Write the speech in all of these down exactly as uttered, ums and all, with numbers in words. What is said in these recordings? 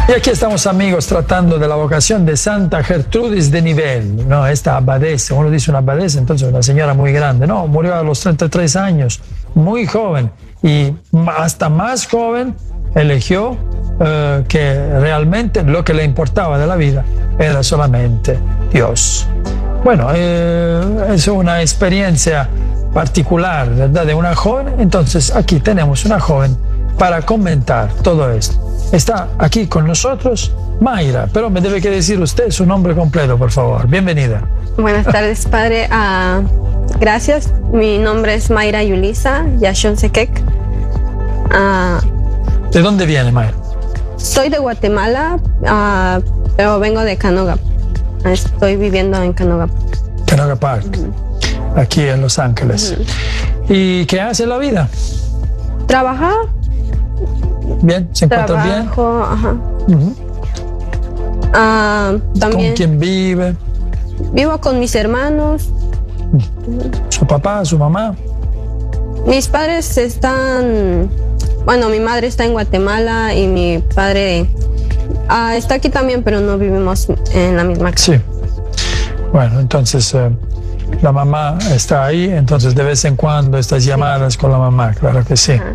Y aquí estamos, amigos, tratando de la vocación de Santa Gertrudis de Nivelles, ¿no? Esta abadesa, uno dice una abadesa, entonces una señora muy grande, no, murió a los treinta y tres años, muy joven, y hasta más joven eligió eh, que realmente lo que le importaba de la vida era solamente Dios. Bueno, eh, es una experiencia particular, ¿verdad?, de una joven. Entonces aquí tenemos una joven para comentar todo esto. Está aquí con nosotros Mayra, pero me debe que decir usted su nombre completo, por favor. Bienvenida. Buenas tardes, padre. Uh, gracias. Mi nombre es Mayra Yulisa Yashonsekek. Uh, ¿De dónde viene, Mayra? Soy de Guatemala, uh, pero vengo de Canoga. Estoy viviendo en Canoga. Canoga Park, uh-huh. Aquí en Los Ángeles. Uh-huh. ¿Y qué hace en la vida? Trabajar. Bien, ¿se encuentra bien? Trabajo, ajá. Uh-huh. Uh, también ¿Con quién vive? Vivo con mis hermanos. ¿Su papá, su mamá? Mis padres están... Bueno, mi madre está en Guatemala y mi padre uh, está aquí también, pero no vivimos en la misma casa. Sí. Bueno, entonces eh, la mamá está ahí, entonces de vez en cuando estas llamadas sí. Con la mamá, claro que sí. Ajá.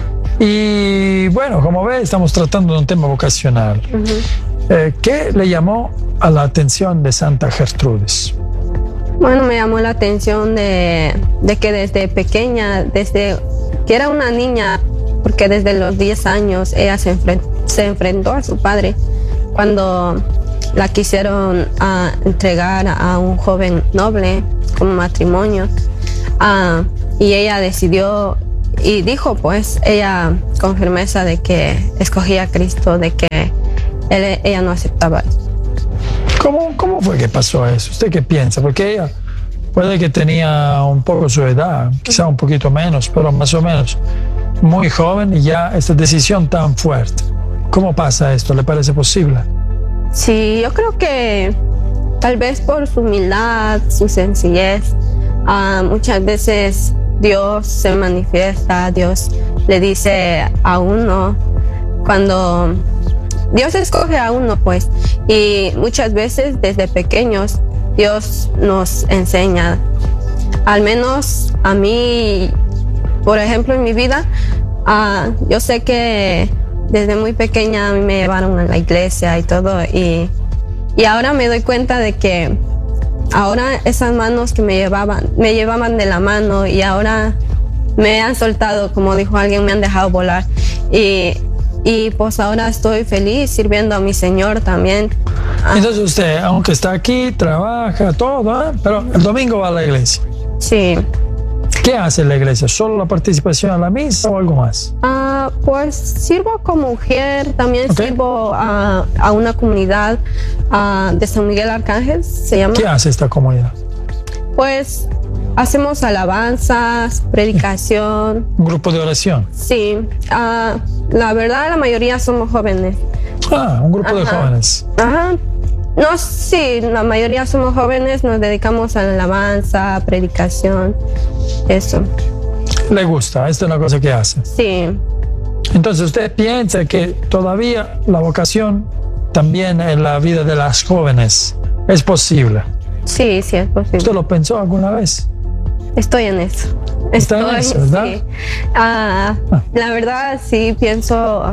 Y bueno, como ve, estamos tratando de un tema vocacional. Uh-huh. eh, ¿Qué le llamó a la atención de Santa Gertrudis? Bueno, me llamó la atención de, de que desde pequeña, desde que era una niña, porque desde los diez años ella se, enfrent, se enfrentó a su padre cuando la quisieron uh, entregar a un joven noble como matrimonio. Uh, y ella decidió y dijo, pues, ella con firmeza de que escogía a Cristo, de que él, ella no aceptaba eso. ¿Cómo, ¿Cómo fue que pasó eso? ¿Usted qué piensa? Porque ella puede que tenía un poco su edad, quizá un poquito menos, pero más o menos muy joven y ya esta decisión tan fuerte. ¿Cómo pasa esto? ¿Le parece posible? Sí, yo creo que tal vez por su humildad, su sencillez, uh, muchas veces Dios se manifiesta, Dios le dice a uno cuando Dios escoge a uno, pues, y muchas veces desde pequeños Dios nos enseña. Al menos a mí, por ejemplo, en mi vida, uh, yo sé que desde muy pequeña a mí me llevaron a la iglesia y todo, y, y ahora me doy cuenta de que ahora esas manos que me llevaban, me llevaban de la mano y ahora me han soltado, como dijo alguien, me han dejado volar. Y, y pues ahora estoy feliz sirviendo a mi Señor también. Entonces usted, aunque está aquí, trabaja, todo, ¿eh? Pero el domingo va a la iglesia. Sí. ¿Qué hace en la iglesia? ¿Solo la participación en la misa o algo más? Uh, pues sirvo como mujer, también okay. Sirvo a, a una comunidad uh, de San Miguel Arcángel, se llama. ¿Qué hace esta comunidad? Pues hacemos alabanzas, predicación. ¿Un grupo de oración? Sí, uh, la verdad la mayoría somos jóvenes. Ah, un grupo Ajá. de jóvenes. Ajá. No, sí, la mayoría somos jóvenes, nos dedicamos a la alabanza, predicación, eso. ¿Le gusta? ¿Esta es una cosa que hace? Sí. Entonces, ¿usted piensa que todavía la vocación también en la vida de las jóvenes es posible? Sí, sí es posible. ¿Usted lo pensó alguna vez? Estoy en eso. ¿Está Estoy, en eso, verdad? Sí. Ah, ah. La verdad, sí, pienso...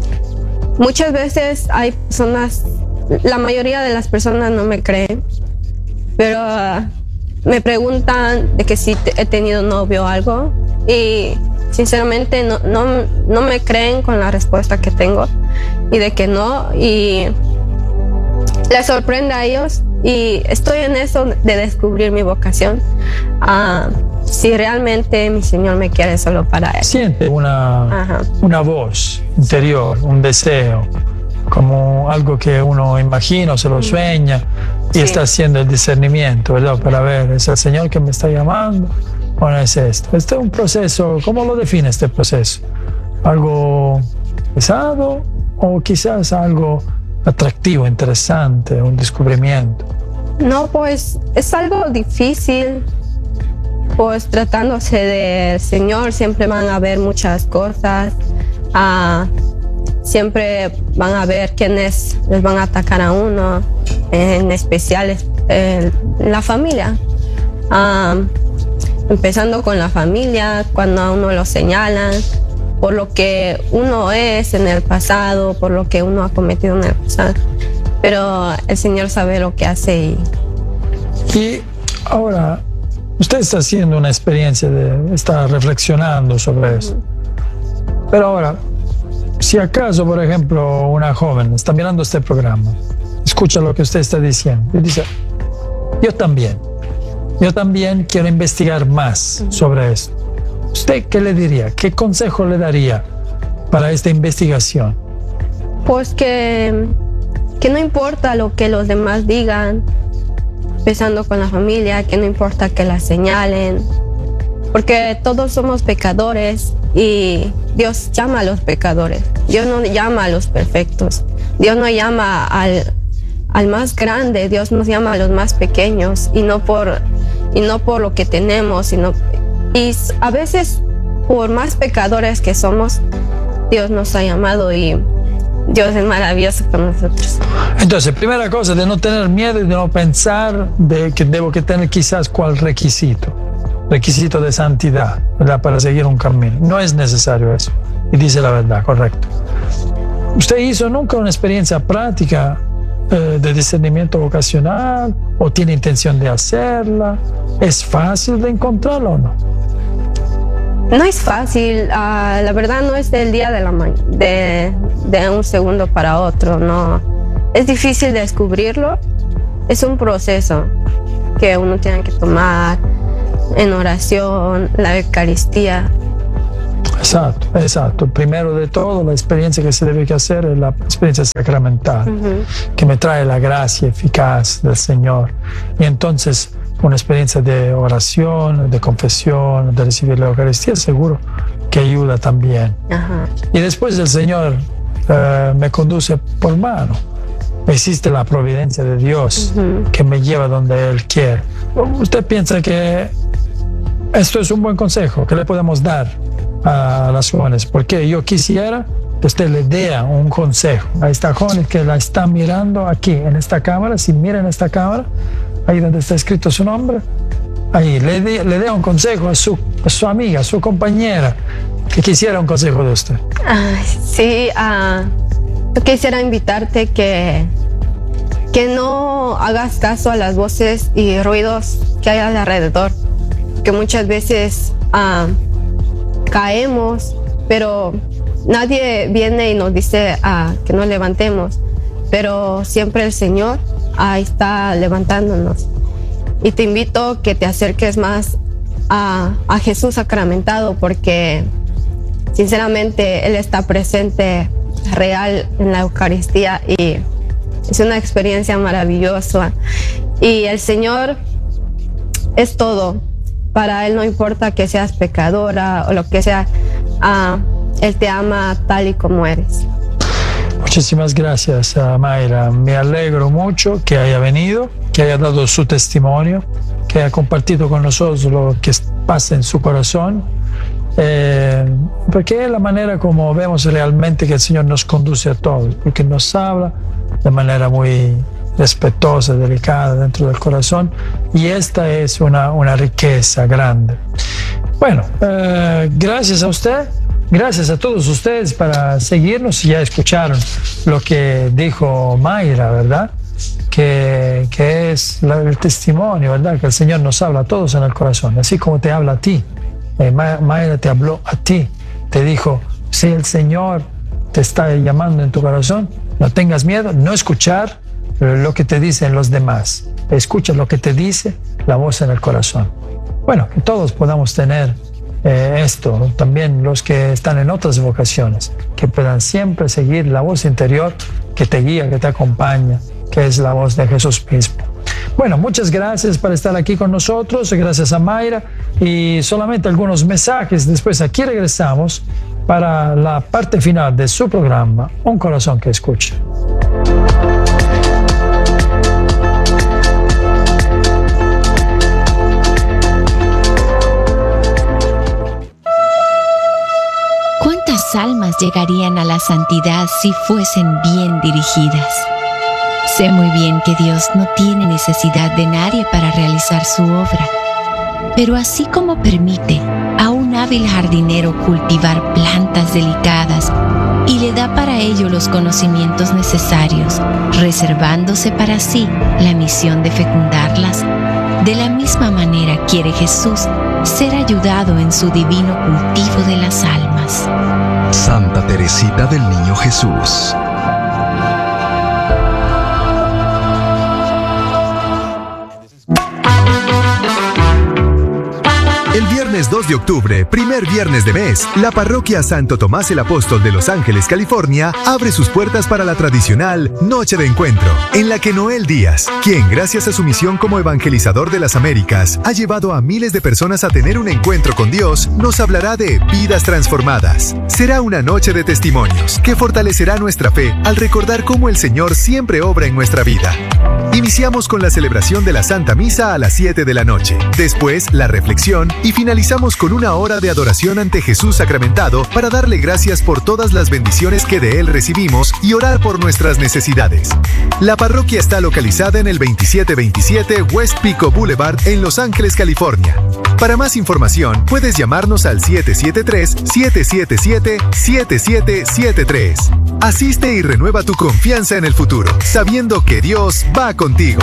Muchas veces hay personas... La mayoría de las personas no me creen, pero uh, me preguntan de que si te, he tenido novio o algo y sinceramente no, no, no me creen con la respuesta que tengo y de que no, y les sorprende a ellos y estoy en eso de descubrir mi vocación. Uh, si realmente mi Señor me quiere solo para Él. Siente una, una voz interior, un deseo, como algo que uno imagina o se lo sueña y sí. Está haciendo el discernimiento, ¿verdad? Para ver, ¿es el Señor que me está llamando o no es esto? Este es un proceso, ¿cómo lo define este proceso? ¿Algo pesado o quizás algo atractivo, interesante, un descubrimiento? No, pues es algo difícil, pues tratándose del Señor siempre van a haber muchas cosas. Uh, siempre van a ver quiénes les van a atacar a uno, en especial eh, la familia. Um, empezando con la familia, cuando a uno lo señalan por lo que uno es en el pasado, por lo que uno ha cometido en el pasado. Pero el Señor sabe lo que hace. Y, y ahora, usted está haciendo una experiencia, de, está reflexionando sobre eso. Pero ahora, si acaso, por ejemplo, una joven está mirando este programa, escucha lo que usted está diciendo y dice, yo también, yo también quiero investigar más sobre esto. ¿Usted qué le diría? ¿Qué consejo le daría para esta investigación? Pues que, que no importa lo que los demás digan, empezando con la familia, que no importa que la señalen, porque todos somos pecadores y Dios llama a los pecadores. Dios no llama a los perfectos. Dios no llama al, al más grande, Dios nos llama a los más pequeños, y no por, y no por lo que tenemos, sino, y a veces por más pecadores que somos, Dios nos ha llamado y Dios es maravilloso con nosotros. Entonces, primera cosa, de no tener miedo y de no pensar de que debo que tener quizás cuál requisito, requisito de santidad, ¿verdad? Para seguir un camino. No es necesario eso. Y dice la verdad, correcto. ¿Usted hizo nunca una experiencia práctica eh, de discernimiento vocacional o tiene intención de hacerla? ¿Es fácil de encontrarla o no? No es fácil, uh, la verdad no es del día de la ma- de, de un segundo para otro, no. Es difícil descubrirlo, es un proceso que uno tiene que tomar en oración, la Eucaristía. Exacto, exacto. Primero de todo, la experiencia que se debe que hacer es la experiencia sacramental, uh-huh. que me trae la gracia eficaz del Señor. Y entonces, una experiencia de oración, de confesión, de recibir la Eucaristía, seguro que ayuda también. Uh-huh. Y después el Señor uh, me conduce por mano. Existe la providencia de Dios uh-huh. que me lleva donde Él quiere. ¿Usted piensa que esto es un buen consejo que le podemos dar a las jóvenes? Porque yo quisiera que usted le dé un consejo a esta joven que la está mirando aquí en esta cámara. Si mira en esta cámara, ahí donde está escrito su nombre, ahí le dé le dé un consejo a su, a su amiga, a su compañera, que quisiera un consejo de usted. Ay, sí, uh, yo quisiera invitarte que, que no hagas caso a las voces y ruidos que hay alrededor, que muchas veces uh, caemos, pero nadie viene y nos dice uh, que nos levantemos, pero siempre el Señor ahí está levantándonos. Y te invito que te acerques más a, a Jesús sacramentado, porque sinceramente Él está presente real en la Eucaristía y es una experiencia maravillosa. Y el Señor es todo. Para Él no importa que seas pecadora o lo que sea, uh, Él te ama tal y como eres. Muchísimas gracias, Mayra. Me alegro mucho que haya venido, que haya dado su testimonio, que haya compartido con nosotros lo que pasa en su corazón, eh, porque es la manera como vemos realmente que el Señor nos conduce a todos, porque nos habla de manera muy respetuosa, delicada dentro del corazón, y esta es una, una riqueza grande. Bueno, eh, gracias a usted. Gracias a todos ustedes para seguirnos. Ya escucharon lo que dijo Mayra, ¿verdad? Que, que es la, el testimonio, ¿verdad? Que el Señor nos habla a todos en el corazón, así como te habla a ti. Eh, Mayra te habló a ti, te dijo, si el Señor te está llamando en tu corazón, no tengas miedo, no escuchar lo que te dicen los demás. Escucha lo que te dice la voz en el corazón. Bueno, que todos podamos tener Eh, esto, también los que están en otras vocaciones, que puedan siempre seguir la voz interior que te guía, que te acompaña, que es la voz de Jesús mismo. Bueno, muchas gracias por estar aquí con nosotros, gracias a Mayra, y solamente algunos mensajes, después aquí regresamos para la parte final de su programa, Un Corazón que Escucha. las almas llegarían a la santidad si fuesen bien dirigidas. Sé muy bien que Dios no tiene necesidad de nadie para realizar su obra, pero así como permite a un hábil jardinero cultivar plantas delicadas y le da para ello los conocimientos necesarios, reservándose para sí la misión de fecundarlas, de la misma manera quiere Jesús ser ayudado en su divino cultivo de las almas. Santa Teresita del Niño Jesús. El viernes dos de octubre, primer viernes de mes, la parroquia Santo Tomás el Apóstol de Los Ángeles, California, abre sus puertas para la tradicional Noche de Encuentro, en la que Noel Díaz, quien gracias a su misión como evangelizador de las Américas, ha llevado a miles de personas a tener un encuentro con Dios, nos hablará de vidas transformadas. Será una noche de testimonios que fortalecerá nuestra fe al recordar cómo el Señor siempre obra en nuestra vida. Iniciamos con la celebración de la Santa Misa a las siete de la noche, después la reflexión y finalizamos con una hora de adoración ante Jesús sacramentado para darle gracias por todas las bendiciones que de Él recibimos y orar por nuestras necesidades. La parroquia está localizada en el veintisiete veintisiete West Pico Boulevard en Los Ángeles, California. Para más información, puedes llamarnos al siete siete tres, siete siete siete, siete siete siete tres. Asiste y renueva tu confianza en el futuro, sabiendo que Dios va contigo.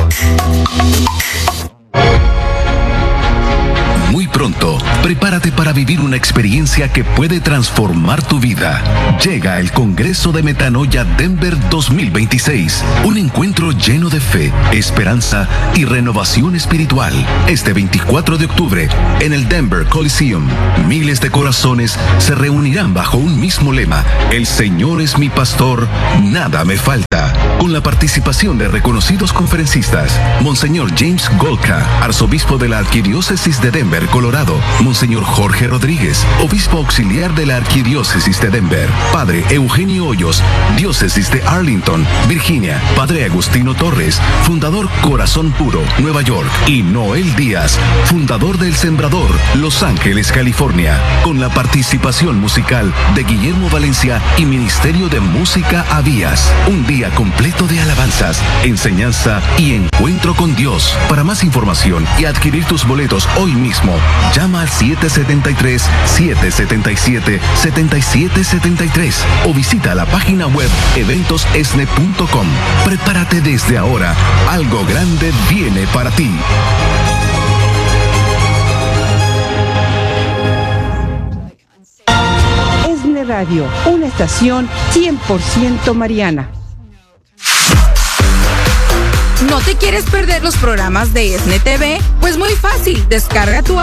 Muy pronto, prepárate para vivir una experiencia que puede transformar tu vida. Llega el Congreso de Metanoia Denver dos mil veintiséis, un encuentro lleno de fe, esperanza y renovación espiritual. Este veinticuatro de octubre, en el Denver Coliseum, miles de corazones se reunirán bajo un mismo lema: El Señor es mi pastor, nada me falta. Con la participación de reconocidos conferencistas: Monseñor James Golka, arzobispo de la Arquidiócesis de Denver, Colorado; Monseñor Jorge Rodríguez, obispo auxiliar de la Arquidiócesis de Denver; Padre Eugenio Hoyos, diócesis de Arlington, Virginia; Padre Agustino Torres, fundador Corazón Puro, Nueva York; y Noel Díaz, fundador del Sembrador, Los Ángeles, California, con la participación musical de Guillermo Valencia y Ministerio de Música Avías. Un día completo de alabanzas, enseñanza y encuentro con Dios. Para más información y adquirir tus boletos hoy mismo, llama al siete siete tres, siete siete siete, siete siete siete tres o visita la página web eventos esne punto com. Prepárate desde ahora, algo grande viene para ti. Esne Radio, una estación cien por ciento mariana. ¿No te quieres perder los programas de Esne T V? Pues muy fácil, descarga tu